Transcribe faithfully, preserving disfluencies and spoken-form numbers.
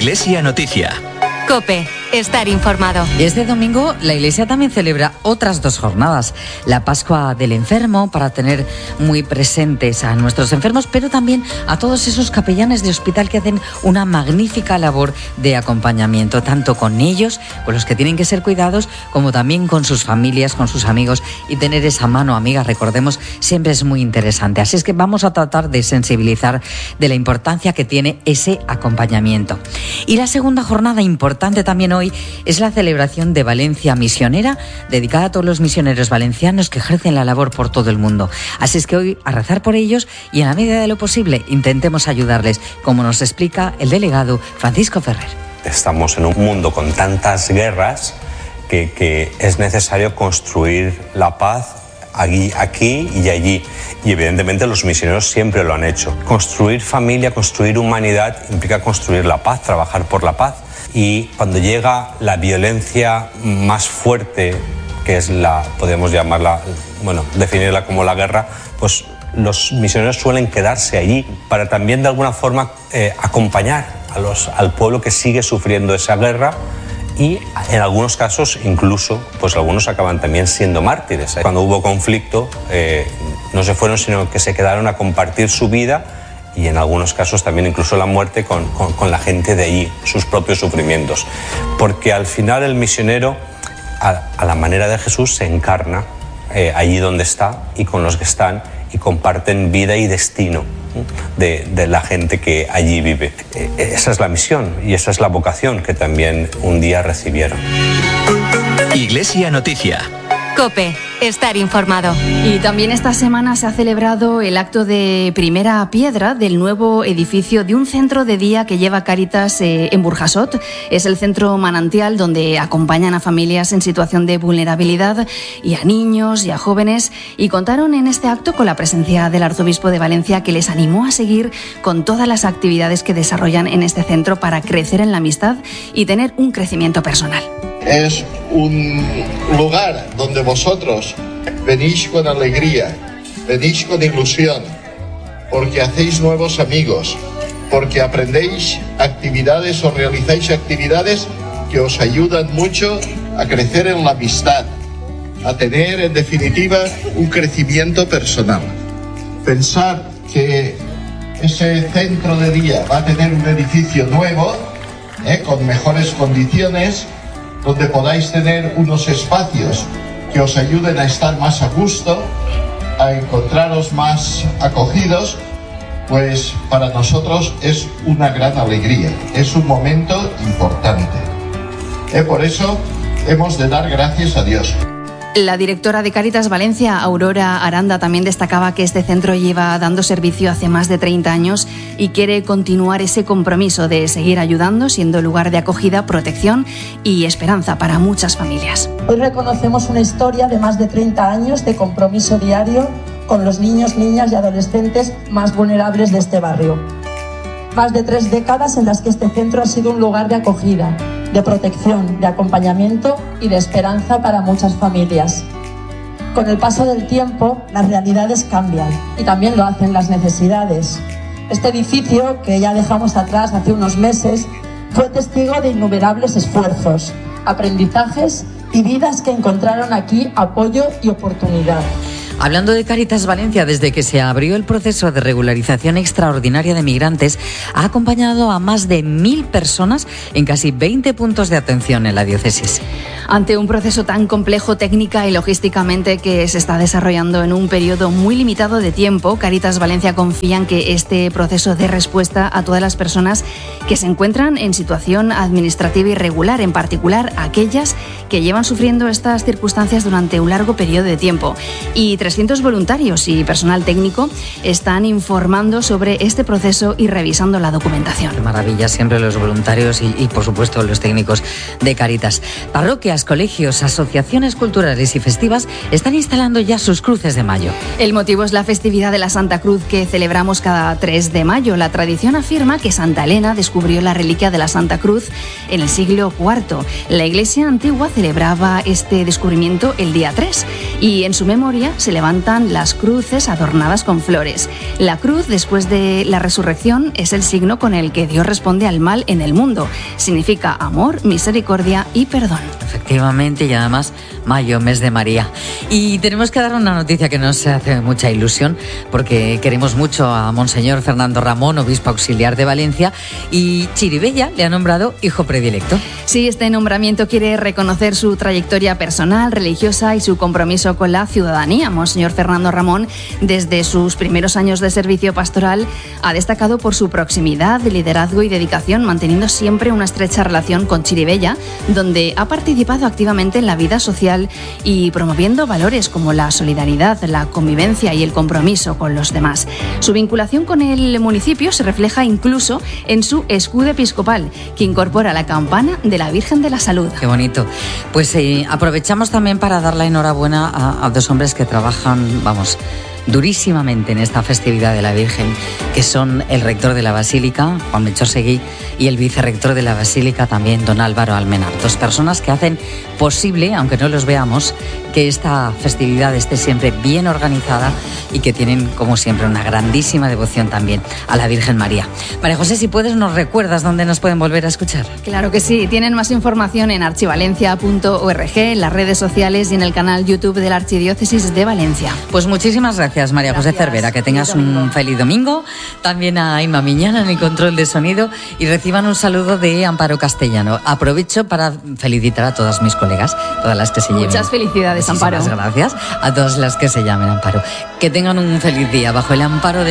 Iglesia Noticia. COPE, estar informado. Y este domingo la Iglesia también celebra otras dos jornadas. La Pascua del Enfermo, para tener muy presentes a nuestros enfermos, pero también a todos esos capellanes de hospital que hacen una magnífica labor de acompañamiento, tanto con ellos, con los que tienen que ser cuidados, como también con sus familias, con sus amigos, y tener esa mano amiga, recordemos, siempre es muy interesante. Así es que vamos a tratar de sensibilizar de la importancia que tiene ese acompañamiento. Y la segunda jornada importante Importante también hoy es la celebración de Valencia Misionera, dedicada a todos los misioneros valencianos que ejercen la labor por todo el mundo. Así es que hoy a rezar por ellos y en la medida de lo posible intentemos ayudarles, como nos explica el delegado Francisco Ferrer. Estamos en un mundo con tantas guerras que, que es necesario construir la paz aquí, aquí y allí. Y evidentemente los misioneros siempre lo han hecho. Construir familia, construir humanidad implica construir la paz, trabajar por la paz. Y cuando llega la violencia más fuerte, que es la, podemos llamarla, bueno, definirla como la guerra, pues los misioneros suelen quedarse allí para también de alguna forma eh, acompañar a los, al pueblo que sigue sufriendo esa guerra. Y en algunos casos incluso, pues algunos acaban también siendo mártires. Cuando hubo conflicto, eh, no se fueron, sino que se quedaron a compartir su vida y en algunos casos también incluso la muerte con, con, con la gente de allí, sus propios sufrimientos. Porque al final el misionero, a, a la manera de Jesús, se encarna eh, allí donde está y con los que están y comparten vida y destino de, de la gente que allí vive. Eh, esa es la misión y esa es la vocación que también un día recibieron. Iglesia Noticia. COPE, estar informado. Y también esta semana se ha celebrado el acto de primera piedra del nuevo edificio de un centro de día que lleva Cáritas eh, en Burjasot. Es el centro Manantial, donde acompañan a familias en situación de vulnerabilidad y a niños y a jóvenes. Y contaron en este acto con la presencia del arzobispo de Valencia, que les animó a seguir con todas las actividades que desarrollan en este centro para crecer en la amistad y tener un crecimiento personal. Es un lugar donde vosotros venís con alegría, venís con ilusión, porque hacéis nuevos amigos, porque aprendéis actividades o realizáis actividades que os ayudan mucho a crecer en la amistad, a tener en definitiva un crecimiento personal. Pensar que ese centro de día va a tener un edificio nuevo, eh, con mejores condiciones, donde podáis tener unos espacios que os ayuden a estar más a gusto, a encontraros más acogidos, pues para nosotros es una gran alegría, es un momento importante. Eh, por eso hemos de dar gracias a Dios. La directora de Cáritas Valencia, Aurora Aranda, también destacaba que este centro lleva dando servicio hace más de treinta años y quiere continuar ese compromiso de seguir ayudando, siendo lugar de acogida, protección y esperanza para muchas familias. Hoy reconocemos una historia de más de treinta años de compromiso diario con los niños, niñas y adolescentes más vulnerables de este barrio. Más de tres décadas en las que este centro ha sido un lugar de acogida, de protección, de acompañamiento y de esperanza para muchas familias. Con el paso del tiempo, las realidades cambian y también lo hacen las necesidades. Este edificio, que ya dejamos atrás hace unos meses, fue testigo de innumerables esfuerzos, aprendizajes y vidas que encontraron aquí apoyo y oportunidad. Hablando de Cáritas Valencia, desde que se abrió el proceso de regularización extraordinaria de migrantes, ha acompañado a más de mil personas en casi veinte puntos de atención en la diócesis. Ante un proceso tan complejo técnica y logísticamente que se está desarrollando en un periodo muy limitado de tiempo, Cáritas Valencia confía en que este proceso dé respuesta a todas las personas que se encuentran en situación administrativa irregular, en particular aquellas que llevan sufriendo estas circunstancias durante un largo periodo de tiempo. Y trescientos voluntarios y personal técnico están informando sobre este proceso y revisando la documentación. Qué maravilla, siempre los voluntarios y, y por supuesto los técnicos de Cáritas. Parroquias escuelas, colegios, asociaciones culturales y festivas están instalando ya sus cruces de mayo. El motivo es la festividad de la Santa Cruz que celebramos cada tres de mayo. La tradición afirma que Santa Elena descubrió la reliquia de la Santa Cruz en el siglo cuarto. La Iglesia antigua celebraba este descubrimiento el día tres y en su memoria se levantan las cruces adornadas con flores. La cruz, después de la resurrección, es el signo con el que Dios responde al mal en el mundo. Significa amor, misericordia y perdón. Efectivamente, y además mayo, mes de María. Y tenemos que dar una noticia que nos hace mucha ilusión, porque queremos mucho a Monseñor Fernando Ramón, obispo auxiliar de Valencia, y Chirivella le ha nombrado hijo predilecto. Sí, este nombramiento quiere reconocer su trayectoria personal, religiosa y su compromiso con la ciudadanía. Monseñor Fernando Ramón, desde sus primeros años de servicio pastoral, ha destacado por su proximidad, liderazgo y dedicación, manteniendo siempre una estrecha relación con Chirivella, donde ha participado activamente en la vida social y promoviendo valores como la solidaridad, la convivencia y el compromiso con los demás. Su vinculación con el municipio se refleja incluso en su escudo episcopal, que incorpora la campana de la Virgen de la Salud. Qué bonito. Pues eh, aprovechamos también para dar la enhorabuena a, a dos hombres que trabajan, vamos, durísimamente en esta festividad de la Virgen, que son el rector de la Basílica, Juan Melchor Seguí, y el vicerrector de la Basílica también, don Álvaro Almenar. Dos personas que hacen posible, aunque no los veamos, que esta festividad esté siempre bien organizada y que tienen, como siempre, una grandísima devoción también a la Virgen María. María José, si puedes, nos recuerdas dónde nos pueden volver a escuchar. Claro que sí. Tienen más información en archivalencia punto org, en las redes sociales y en el canal YouTube de la Archidiócesis de Valencia. Pues muchísimas gracias, María Gracias. José Cervera. Que tengas feliz un feliz domingo. También a Inma Miñana en el control de sonido, y reciban un saludo de Amparo Castellano. Aprovecho para felicitar a todas mis colegas, todas las que se lleven. Muchas felicidades, Amparo. Muchísimas gracias a todas las que se llamen Amparo. Que tengan un feliz día bajo el amparo de